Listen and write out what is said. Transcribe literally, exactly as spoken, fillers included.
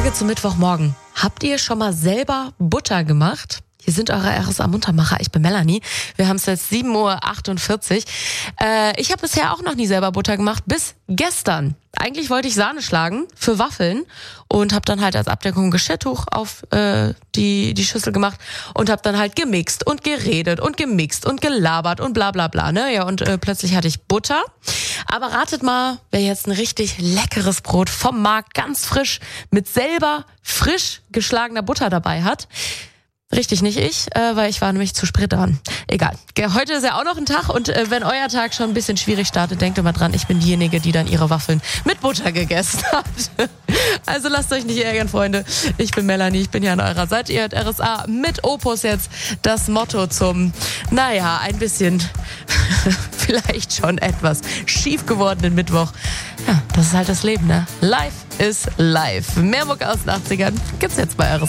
Frage zum Mittwochmorgen. Habt ihr schon mal selber Butter gemacht? Hier sind eure R S A-Muntermacher. Ich bin Melanie. Wir haben es jetzt sieben Uhr achtundvierzig. Äh, ich habe bisher auch noch nie selber Butter gemacht, bis gestern. Eigentlich wollte ich Sahne schlagen für Waffeln und habe dann halt als Abdeckung Geschirrtuch auf äh, die die Schüssel gemacht und habe dann halt gemixt und geredet und gemixt und gelabert und bla bla bla. Ne? Ja, und äh, plötzlich hatte ich Butter. Aber ratet mal, wer jetzt ein richtig leckeres Brot vom Markt, ganz frisch, mit selber frisch geschlagener Butter dabei hat. Richtig, nicht ich, äh, weil ich war nämlich zu spät dran. Egal. Heute ist ja auch noch ein Tag und äh, wenn euer Tag schon ein bisschen schwierig startet, denkt immer dran, ich bin diejenige, die dann ihre Waffeln mit Butter gegessen hat. Also lasst euch nicht ärgern, Freunde. Ich bin Melanie, ich bin hier an eurer Seite. Ihr hört R S A mit Opus jetzt das Motto zum, naja, ein bisschen vielleicht schon etwas schief gewordenen Mittwoch. Ja, das ist halt das Leben, ne? Life is life. Mehr Mucke aus den achtzigern gibt's jetzt bei R S A.